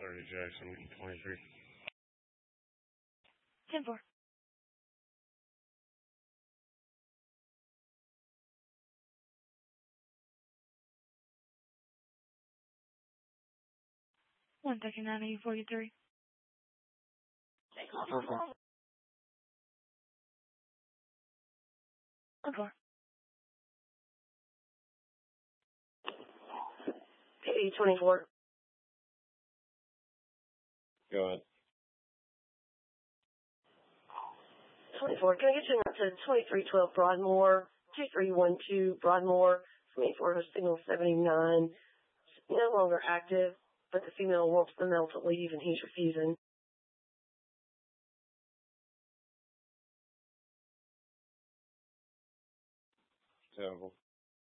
30 Jackson, 23. 10-4. One second, 9-43. 4-4. 24. Go ahead. 24. Can I get you to 2312 Broadmoor, 2312 Broadmoor, 24 signal 79. No longer active, but the female wants the male to leave and he's refusing. Terrible.